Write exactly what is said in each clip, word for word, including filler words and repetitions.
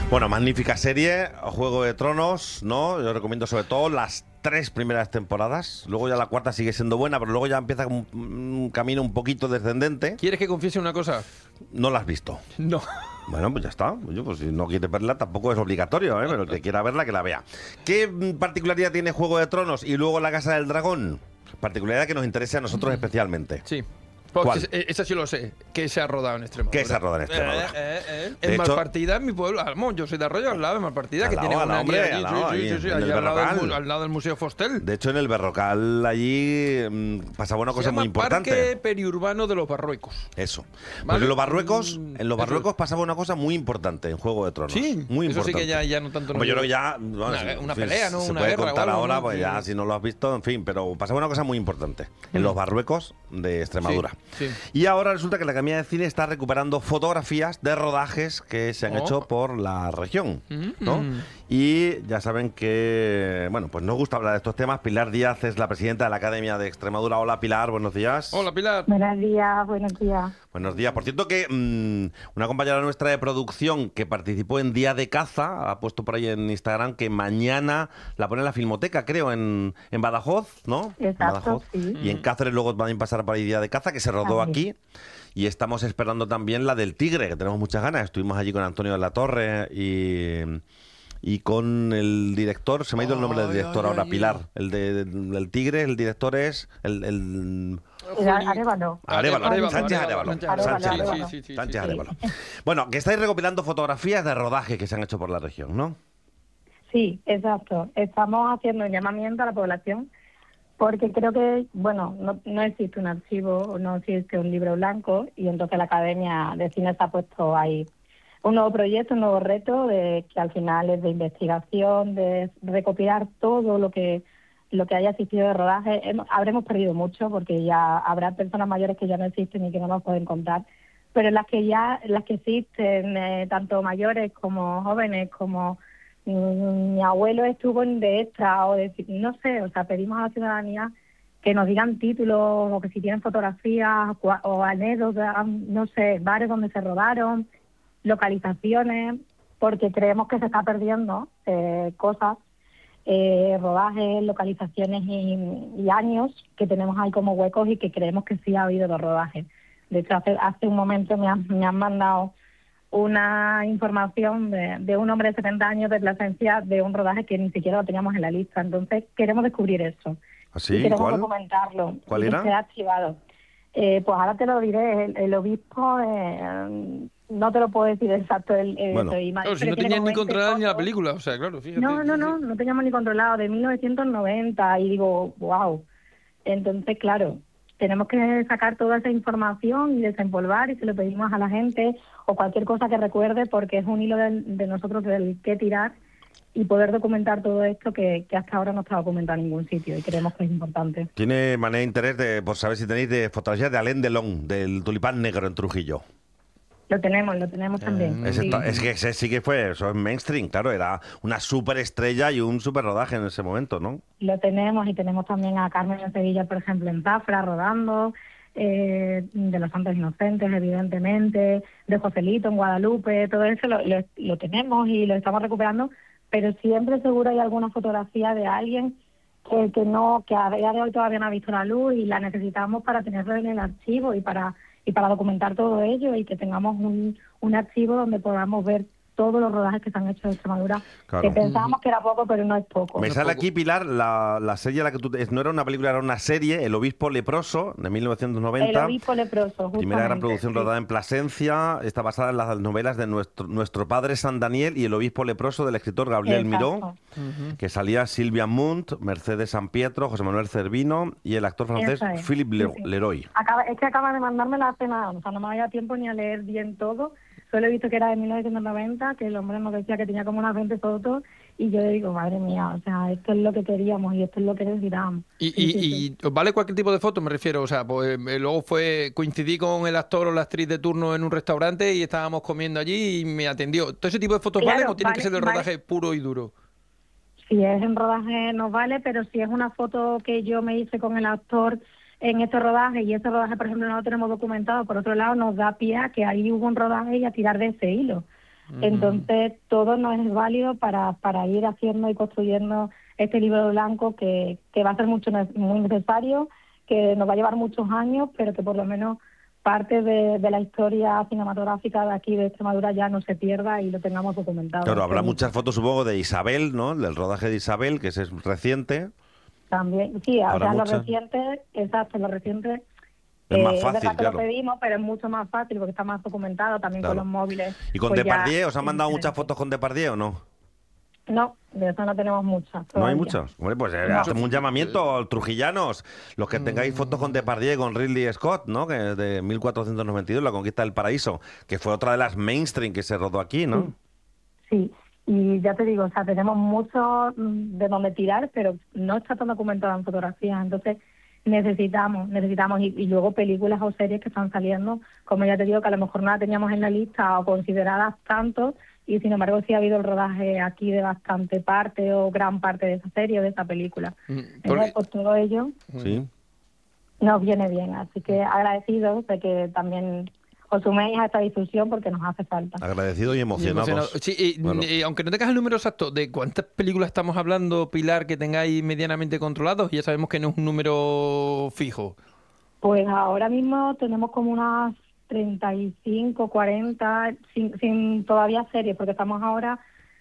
Bueno, magnífica serie, Juego de Tronos, ¿no? Yo recomiendo sobre todo las tres primeras temporadas. Luego ya la cuarta sigue siendo buena, pero luego ya empieza un, un camino un poquito descendente. ¿Quieres que confiese una cosa? No la has visto. No. Bueno, pues ya está. Yo, pues si no quieres verla tampoco es obligatorio, ¿eh? Pero el que quiera verla, que la vea. ¿Qué particularidad tiene Juego de Tronos y luego La Casa del Dragón? Particularidad que nos interesa a nosotros especialmente. Sí. ¿Cuál? Pues esa sí lo sé, que se ha rodado en Extremadura. ¿Qué se ha rodado en Extremadura? Eh, eh, eh. De En hecho- Malpartida, en mi pueblo. Vamos, yo soy de Arroyo, al lado de Malpartida, Al que lado, tiene al una hombre, guía allí. al lado, Sí, ahí, sí, sí, sí, en el allí al lado, del, Berrocal. mu- al lado del Museo Fostel. De hecho, en el Berrocal allí mm, pasaba una Se cosa llama muy importante. Parque Periurbano de los Barruecos. Eso. Pues ¿Vale? en los Barruecos, Mm, en los eso Barruecos es. pasaba una cosa muy importante en Juego de Tronos. Sí, muy eso sí importante. que ya, ya no tanto... Hombre, yo no- creo que ya... bueno, Una- si- una si pelea, ¿no? Se Una puede guerra o contar algo, ahora, ¿no? pues ya Sí. si no lo has visto, en fin. Pero pasaba una cosa muy importante en los Barruecos de Extremadura. Sí, sí. Y ahora resulta que la Academia de Cine está recuperando fotografías de rodajes que se han Oh. hecho por la región, ¿no? Mm. Y ya saben que, bueno, pues nos gusta hablar de estos temas. Pilar Díaz es la presidenta de la Academia de Extremadura. Hola, Pilar, buenos días. Hola, Pilar. Buenos días, buenos días. Buenos días. Por cierto que mmm, una compañera nuestra de producción que participó en Día de Caza ha puesto por ahí en Instagram que mañana la pone en la Filmoteca, creo, en, en Badajoz, ¿no? Exacto, Badajoz. sí. Y en Cáceres luego van a pasar por ahí Día de Caza, que se rodó También. aquí. Y estamos esperando también la del Tigre, que tenemos muchas ganas. Estuvimos allí con Antonio de la Torre y... Y con el director, se me ha ido el nombre del Ay, director ay, ahora, ay. Pilar. El de, del Tigre, el director es el, el Era Arévalo. Arévalo, Arévalo, Sánchez Arévalo, Arévalo. Sánchez Sánchez Arévalo. Arévalo. Sí, sí, sí, Sánchez sí. Arévalo. Bueno, que estáis recopilando fotografías de rodaje que se han hecho por la región, ¿no? Sí, exacto. Estamos haciendo un llamamiento a la población porque creo que, bueno, no, no existe un archivo, no existe un libro blanco y entonces la Academia de Cine se ha puesto ahí un nuevo proyecto, un nuevo reto de que al final es de investigación, de recopilar todo lo que lo que haya existido de rodaje. Hemos- habremos perdido mucho porque ya habrá personas mayores que ya no existen y que no nos pueden contar, pero las que ya las que existen, eh, tanto mayores como jóvenes, como mm, mi abuelo estuvo en de extra o de, no sé, o sea, pedimos a la ciudadanía que nos digan títulos o que si tienen fotografías cua- o anécdotas, no sé, bares donde se rodaron, localizaciones, porque creemos que se está perdiendo eh, cosas, eh, rodajes, localizaciones y, y años que tenemos ahí como huecos y que creemos que sí ha habido los rodajes. De hecho, hace, hace un momento me han, me han mandado una información de, de un hombre de setenta años de Plasencia de un rodaje que ni siquiera lo teníamos en la lista. Entonces, queremos descubrir eso. ¿Así? Y queremos ¿Cuál? documentarlo. ¿Cuál y que era? sea archivado. Eh, pues ahora te lo diré. El, el obispo, eh, no te lo puedo decir exacto. El, el Bueno. eso, y Claro, si pero no tiene tenías como ni veinte controlada ni la fotos. película, o sea, claro, fíjate. No, no, sí, no, sí. no teníamos ni controlado, de mil novecientos noventa, y digo, wow. Entonces, claro, tenemos que sacar toda esa información y desempolvar, y se lo pedimos a la gente, o cualquier cosa que recuerde, porque es un hilo de, de nosotros del que tirar, y poder documentar todo esto que, que hasta ahora no está documentado en ningún sitio, y creemos que es importante. Tiene manera de interés de, por saber si tenéis de fotografías de Alain Delon, del tulipán negro en Trujillo. Lo tenemos, lo tenemos también. Ese sí. está- es que ese sí que fue, eso es mainstream, claro, era una súper estrella y un súper rodaje en ese momento, ¿no? Lo tenemos, y tenemos también a Carmen de Sevilla, por ejemplo, en Zafra, rodando, eh, de los Santos Inocentes, evidentemente, de Joselito en Guadalupe, todo eso lo, lo, lo tenemos y lo estamos recuperando, pero siempre seguro hay alguna fotografía de alguien que, que no, que a día de hoy todavía no ha visto la luz y la necesitamos para tenerlo en el archivo y para y para documentar todo ello, y que tengamos un, un archivo donde podamos ver todos los rodajes que se han hecho en Extremadura, Claro. que pensábamos que era poco, pero no es poco. Me No sale poco. aquí, Pilar, la, la serie a la que tú... te- no era una película, era una serie, El obispo leproso, de mil novecientos El noventa. obispo leproso, Primera gran justamente, producción sí. rodada en Plasencia. Está basada en las novelas de nuestro, nuestro padre San Daniel y El obispo leproso del escritor Gabriel Exacto. Miró, que salía Silvia Munt, Mercedes San Pietro, José Manuel Cervino y el actor francés Esa es. Philippe Sí, Le- sí. Leroy. Acaba, es que acaba de mandarme la cena, o sea, no me había tiempo ni a leer bien todo. Solo he visto que era de mil novecientos noventa, que el hombre nos decía que tenía como unas veinte fotos, y yo digo, madre mía, o sea, esto es lo que queríamos y esto es lo que necesitábamos. Y, Sí, sí, sí. y, y ¿os vale cualquier tipo de foto? Me refiero, o sea, pues eh, luego fue coincidí con el actor o la actriz de turno en un restaurante y estábamos comiendo allí y me atendió. ¿Todo ese tipo de fotos Claro, valen o tienen que vale, ser de vale. rodaje puro y duro? Si es en rodaje nos vale, pero si es una foto que yo me hice con el actor en este rodaje, y ese rodaje, por ejemplo, no lo tenemos documentado, por otro lado nos da pie a que ahí hubo un rodaje y a tirar de ese hilo. Uh-huh. Entonces, todo nos es válido para, para ir haciendo y construyendo este libro blanco que, que va a ser mucho muy necesario, que nos va a llevar muchos años, pero que por lo menos parte de, de la historia cinematográfica de aquí de Extremadura ya no se pierda y lo tengamos documentado. Claro, habrá muchas fotos, supongo, de Isabel, ¿no? Del rodaje de Isabel, que ese es reciente. También, sí, o sea, lo reciente, exacto, lo reciente... Es más eh, fácil, es verdad que claro. lo pedimos, pero es mucho más fácil porque está más documentado también Claro. con los móviles. ¿Y con pues Depardieu? ya ¿Os han mandado muchas fotos con Depardieu o no? No, de eso no tenemos muchas. ¿No hay todavía. muchas? Hombre, pues eh, No. hacemos un llamamiento, trujillanos, los que tengáis fotos con Depardieu y con Ridley Scott, ¿no? Que de mil cuatrocientos noventa y dos, La conquista del paraíso, que fue otra de las mainstream que se rodó aquí, ¿no? Sí, sí. Y ya te digo, o sea, tenemos mucho de donde tirar, pero no está tan documentado en fotografías, entonces necesitamos, necesitamos, y, y luego películas o series que están saliendo, como ya te digo, que a lo mejor no las teníamos en la lista o consideradas tanto, y sin embargo sí ha habido el rodaje aquí de bastante parte o gran parte de esa serie o de esa película. Mm, Entonces, por todo ello, sí. nos viene bien, así que agradecidos de que también os suméis a esta difusión porque nos hace falta. Agradecido y emocionados. Y emocionado. Sí, y, bueno. y, aunque no tengas el número exacto de cuántas películas estamos hablando, Pilar, que tengáis medianamente controlados, ya sabemos que no es un número fijo. Pues ahora mismo tenemos como unas treinta y cinco, cuarenta, sin, sin todavía series, porque estamos ahora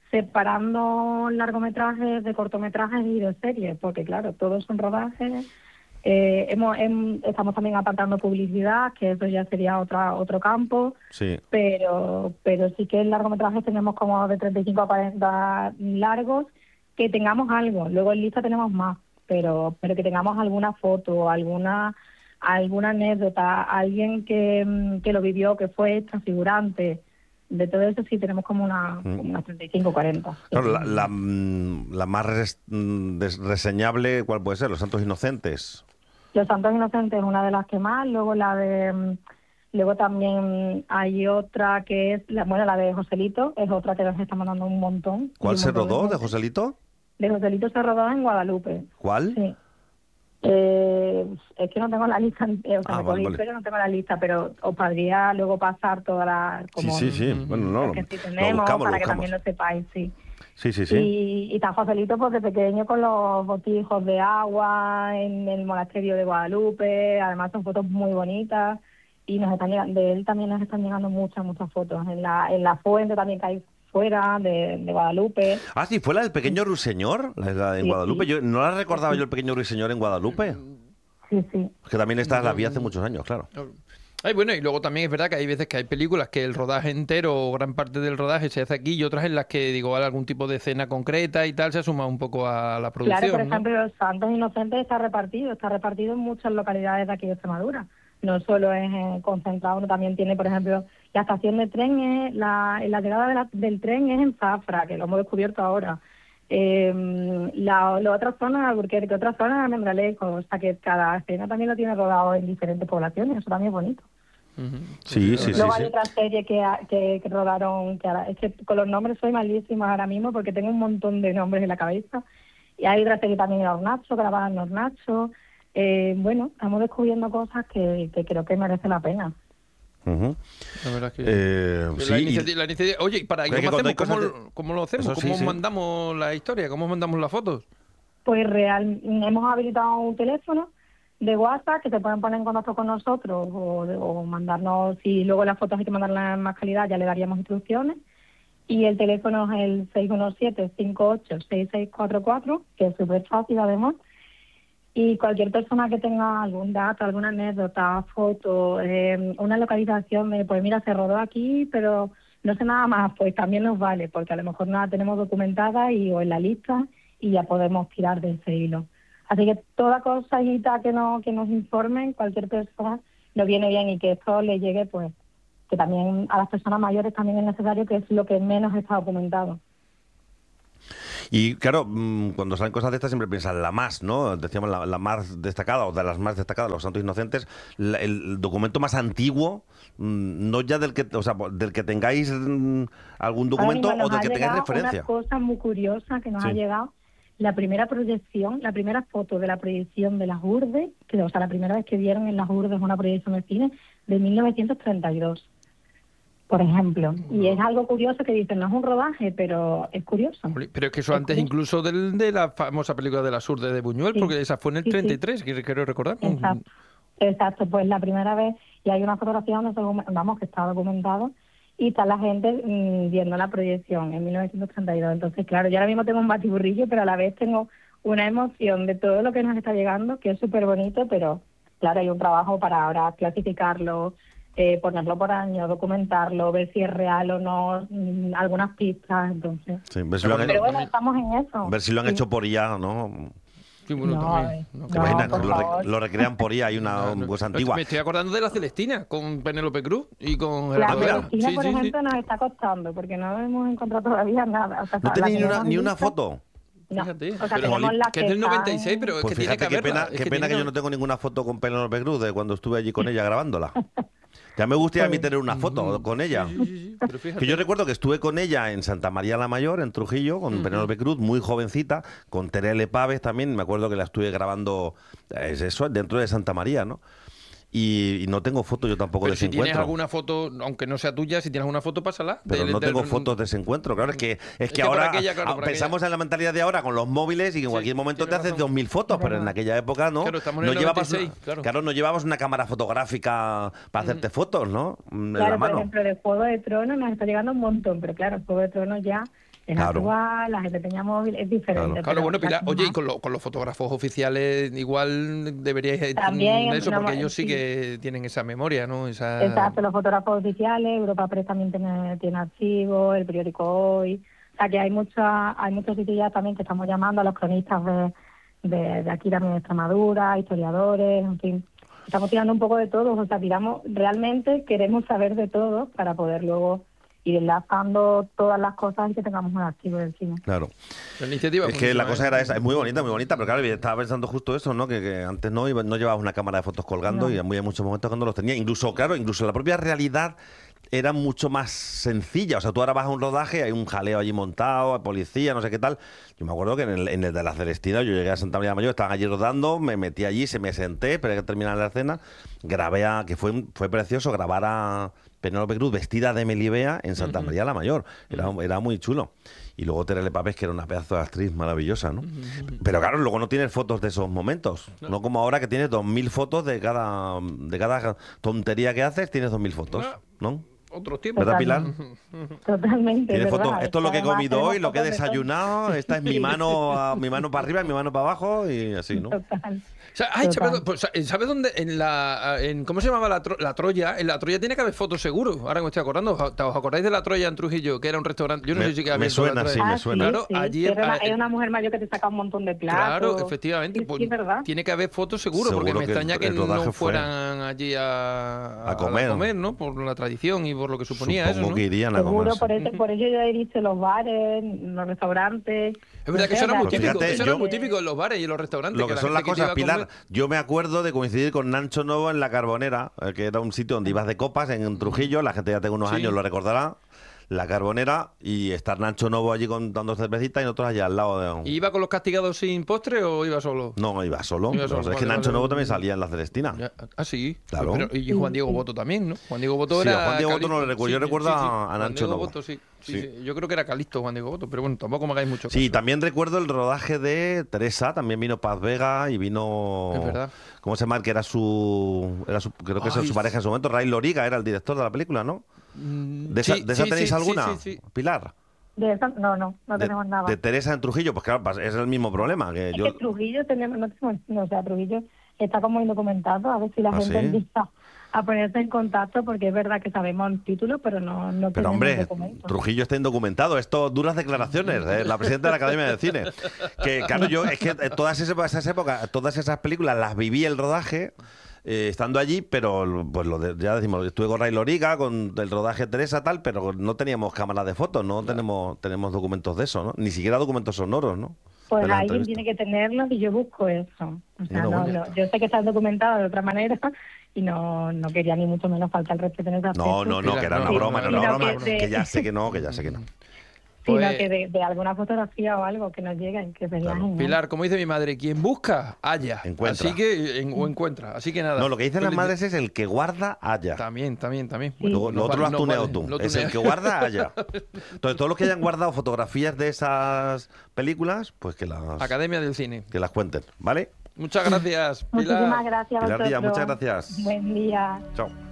separando largometrajes de cortometrajes y de series, porque claro, todos son rodajes. Eh, hemos, hem, estamos también apartando publicidad, que eso ya sería otra otro campo, sí. pero pero sí que en largometrajes tenemos como de treinta y cinco a cuarenta largos, que tengamos algo, luego en lista tenemos más, pero pero que tengamos alguna foto, alguna alguna anécdota, alguien que, que lo vivió, que fue extra, figurante. De todo eso sí tenemos como una, como unas treinta y cinco, cuarenta. Claro, la, la, la más res, reseñable, ¿cuál puede ser? Los Santos Inocentes. Los Santos Inocentes es una de las que más, luego la de... Luego también hay otra que es, la, bueno, la de Joselito, es otra que nos está mandando un montón. ¿Cuál un se montón rodó de, de Joselito? De Joselito se rodó en Guadalupe. ¿Cuál? Sí. Eh, es que no tengo la lista, eh, o sea, ah, me vale, cogí, vale. pero no tengo la lista, pero os podría luego pasar toda la... Como, sí, sí, sí. Bueno, no, que sí lo, tenemos, lo buscamos, para lo que buscamos. también lo sepáis, sí. Sí, sí, sí. Y, y está Joselito pues de pequeño con los botijos de agua en el monasterio de Guadalupe, además son fotos muy bonitas y nos están llegando, de él también nos están llegando muchas, muchas fotos. En la, en la fuente también que hay fuera de, de Guadalupe. Ah, sí, fue la del pequeño ruiseñor, la, la de sí, Guadalupe. sí. Yo no la recordaba sí. yo el pequeño ruiseñor en Guadalupe. Sí, sí. Que también esta la vi hace muchos años, claro. Ay, bueno, y luego también es verdad que hay veces que hay películas que el rodaje entero o gran parte del rodaje se hace aquí y otras en las que, digo, hay algún tipo de escena concreta y tal, se suma un poco a la producción. Claro, por ¿no? ejemplo, Los Santos Inocentes está repartido, está repartido en muchas localidades de aquí de Extremadura. No solo es eh, concentrado, también tiene, por ejemplo, la estación de tren, es, la, la llegada de la, del tren es en Zafra, que lo hemos descubierto ahora. Eh, la, la otra zona, porque de otra zona es Almendralejo, o sea que cada escena también lo tiene rodado en diferentes poblaciones, eso también es bonito. Uh-huh. Sí, sí, sí. Luego sí, hay sí. otra serie que, que, que rodaron, que ahora, es que con los nombres soy malísima ahora mismo porque tengo un montón de nombres en la cabeza. Y hay otra serie también en Hornacho, grabada en Hornacho. Eh, bueno, estamos descubriendo cosas que, que creo que merece la pena. Uh-huh. La verdad es que eh, la, sí, iniciativa, la iniciativa, oye, para es ¿cómo, que hacemos? ¿Cómo, de... ¿Cómo lo hacemos? Eso ¿Cómo sí, sí. mandamos la historia? ¿Cómo mandamos las fotos? Pues real, hemos habilitado un teléfono de WhatsApp que se pueden poner en contacto con nosotros o, o mandarnos, si luego las fotos hay que mandarlas en más calidad, ya le daríamos instrucciones. Y el teléfono es el seis uno siete, cinco ocho, seis seis cuatro cuatro, que es súper fácil además. Y cualquier persona que tenga algún dato, alguna anécdota, foto, eh, una localización de, pues mira, se rodó aquí, pero no sé nada más, pues también nos vale, porque a lo mejor no la tenemos documentada y o en la lista y ya podemos tirar de ese hilo. Así que toda cosita que, no, que nos informen, cualquier persona, nos viene bien y que esto le llegue, pues, que también a las personas mayores también es necesario, que es lo que menos está documentado. Y claro, cuando salen cosas de estas siempre piensan la más, ¿no? Decíamos la, la más destacada o de las más destacadas, Los Santos Inocentes, la, el documento más antiguo, no ya del que, o sea, del que tengáis algún documento o del que tengáis referencia. Una cosa muy curiosa que nos sí. ha llegado, la primera proyección, la primera foto de la proyección de las Urdes, que, o sea, la primera vez que vieron en las Urdes una proyección de cine, de mil novecientos treinta y dos. por ejemplo. Y es algo curioso que dicen, no es un rodaje, pero es curioso. Pero es que eso Es antes curioso. incluso del, de la famosa película de la Sur de Buñuel, Sí. porque esa fue en el Sí, sí. treinta y tres, que quiero recordar. Exacto. Exacto, pues la primera vez, y hay una fotografía donde se, docu- vamos, que está documentado, y está la gente mm, viendo la proyección en mil novecientos treinta y dos. Entonces, claro, yo ahora mismo tengo un batiburrillo, pero a la vez tengo una emoción de todo lo que nos está llegando, que es súper bonito, pero claro, hay un trabajo para ahora clasificarlo, eh, ponerlo por año, documentarlo, ver si es real o no, mm, algunas pistas, entonces. Sí, ver si lo han, Pero bueno, también- estamos en eso. ver si lo han Sí. hecho por I A, ¿no? Sí, bueno, No, también. eh, No, ¿Te No, imaginas? por Que lo, re- favor. lo recrean por I A, hay una No, no. cosa antigua. Me estoy acordando de la Celestina con Penélope Cruz y con La Gerardo mira. Vera. Celestina, Sí, por sí, sí. ejemplo, nos está costando, porque no hemos encontrado todavía nada. O sea, ¿No la tenéis ni una, tenemos ni una lista. foto? No. Fíjate, O sea, pero- tenemos las que es del noventa y seis, están- pero es Pues que tiene fíjate que qué pena, haberla. Es qué que pena que tiene yo no tengo ninguna foto con Penélope Cruz de cuando estuve allí con ella grabándola. Ya me gustaría a mí tener una foto con ella. Sí, sí, sí, sí, pero fíjate. Que yo recuerdo que estuve con ella en Santa María la Mayor, en Trujillo, con Penélope Cruz, muy jovencita, con Terele Paves también, me acuerdo que la estuve grabando, eh, es eso, dentro de Santa María, ¿no? Y, y no tengo foto yo tampoco Pero de si ese tienes encuentro. alguna foto, aunque no sea tuya, si tienes alguna foto, pásala. Pero Del- no del- tengo fotos de ese encuentro, claro, es que, es que, que por ahora aquella, claro, ah, por pensamos en la mentalidad de ahora con los móviles y que en Sí, cualquier momento te tienes haces razón. dos mil fotos, pero en Verdad. aquella época no. Claro, estamos en no el llevabas noventa y seis, una, claro. no llevabas una cámara fotográfica para hacerte fotos, ¿no? En la Claro, por mano. ejemplo, de Juego de Tronos nos está llegando un montón, pero claro, Juego de Tronos ya es Claro. actual, la gente tenía móvil, es diferente. Claro. Claro, pero bueno, Pilar, las oye, y demás- con, lo- con los fotógrafos oficiales igual deberíais eh, También, eso, no, porque ellos sí sí. que tienen esa memoria, ¿no? Esa... Exacto, los fotógrafos oficiales, Europa Press también tiene, tiene archivos, el periódico Hoy. O sea, que hay mucha, hay muchos sitios ya también que estamos llamando a los cronistas de, de, de aquí también de Extremadura, historiadores, en fin. Estamos tirando un poco de todos, o sea, tiramos, realmente queremos saber de todo para poder luego ir enlazando todas las cosas y que tengamos un archivo del cine. Claro. La iniciativa Es que la buenísima, cosa ¿eh? era esa, es muy bonita, muy bonita, pero claro, yo estaba pensando justo eso, ¿no? Que, que antes no, iba- no llevabas una cámara de fotos colgando No. y había muchos momentos cuando los tenía. Incluso, claro, incluso la propia realidad era mucho más sencilla. O sea, tú ahora vas a un rodaje, hay un jaleo allí montado, hay policía, no sé qué tal. Yo me acuerdo que en el, en el de la Celestina, yo llegué a Santa María Mayor, estaban allí rodando, me metí allí, se me senté, esperé que terminara la escena, grabé a, que fue, fue precioso, grabar a Penélope Cruz vestida de Melibea en Santa María la Mayor. Era, era muy chulo. Y luego Terele Paves, que era una pedazo de actriz maravillosa, ¿no? Pero claro, luego no tienes fotos de esos momentos. No, no como ahora que tienes dos mil fotos de cada, de cada tontería que haces, tienes dos mil fotos, ¿no? Otros tiempos. ¿Verdad, Pilar? Totalmente. Tienes ¿verdad? fotos, esto es lo que he Además, comido tenemos hoy, lo que he fotos de todo. desayunado, esta es mi mano, a- mi mano para arriba, mi mano para abajo y así, ¿no? Total. O sea, ay, Total. ¿sabes, pues, ¿sabes dónde? En la, en, ¿Cómo se llamaba la, tro- la Troya? En la Troya tiene que haber fotos seguro. Ahora me estoy acordando. ¿Os os acordáis de la Troya en Trujillo? Que era un restaurante. Yo no Me- sé si que me había suena, la sí, Troya. me Ah, suena. Claro, sí, allí que era una, ah, era una mujer mayor que te saca un montón de platos. Claro, efectivamente. Sí, pues, sí, ¿verdad? tiene que haber fotos seguro, porque Seguro me que el- extraña que el rodaje no fue. fueran allí a, A comer. ¿no? Por la tradición y por lo que suponía Supongo eso, ¿no? que irían a Seguro, comerse. por eso, por eso yo he dicho los bares, los restaurantes. Es verdad que No eso sé, era muy o sea, típico. fíjate, Eso era yo- muy típico en los bares y en los restaurantes. Lo que la son las gente que cosas, te iba a Pilar, comer- yo me acuerdo de coincidir con Nacho Novo en La Carbonera, eh, que era un sitio donde ibas de copas en Trujillo, la gente ya tengo unos Sí. años lo recordará, La Carbonera, y estar Nacho Novo allí con, dando cervecitas y nosotros allá al lado de... ¿Y iba con los castigados sin postre o iba solo? No, iba solo. Iba Pero solo, es que vale, Nacho vale, Novo vale. también salía en La Celestina. Ya, ah, sí. Claro. Pero- y Juan Diego Boto también, ¿no? Juan Diego Boto Sí, era. a Juan Diego Boto no Calixto. lo recuerdo. Yo recuerdo a Juan Nacho Diego Novo. Boto, sí. Sí, Sí. sí. Yo creo que era Calixto Juan Diego Boto, pero bueno, tampoco me hagáis mucho caso. Sí, también recuerdo el rodaje de Teresa, también vino Paz Vega y vino... Es verdad. ¿Cómo se llama? El que era su... Era su creo que es Ay, su pareja en su momento. Ray Loriga era el director de la película, ¿no? Mm, ¿De esa, sí, de esa sí, tenéis sí, alguna, sí, sí, sí. Pilar? De eso, no, no, no de, tenemos nada. de Teresa en Trujillo, pues claro, es el mismo problema. Que Es yo... que Trujillo tenemos, no tenemos, no, o sea, Trujillo está como indocumentado, a ver si la ¿Ah, gente sí? empieza a ponerse en contacto, porque es verdad que sabemos el título, pero no, no Pero tenemos hombre, documentos. Trujillo está indocumentado. Esto duras declaraciones. ¿eh? La presidenta de la Academia de Cine. Que claro, yo es que eh, todas esas, esas épocas, todas esas películas las viví el rodaje. eh, estando allí, pero pues lo de- ya decimos, estuve con Ray Loriga, con el rodaje de Teresa, tal, pero no teníamos cámaras de fotos, no tenemos tenemos documentos de eso, ¿no? Ni siquiera documentos sonoros, ¿no? Pues De la alguien entrevista. tiene que tenerlos y yo busco eso. O sea, Bueno, no, bueno. no, yo sé que está documentado de otra manera y no, no quería ni mucho menos faltar el respeto en ese aspecto. No, no, no, que era una No, broma, no, era una no, broma. no, Que que- ya sé que no, que ya sé que no. sino Pues- que de, de alguna fotografía o algo que nos lleguen, que sería Claro. genial. Pilar, como dice mi madre, quien busca, halla. Encuentra. Así que, en- o encuentra. Así que nada. No, lo que dicen las Felici- madres es el que guarda, haya. También, también, también. Sí. Lo, lo nos otro va- lo has nos tuneado vale, tú. lo Es el tunea. que guarda, haya. Entonces, todos los que hayan guardado fotografías de esas películas, pues que las, Academia del Cine. que las cuenten, ¿vale? Muchas gracias, Pilar. Muchísimas gracias a Pilar Díaz, vosotros. muchas gracias. Buen día. Chao.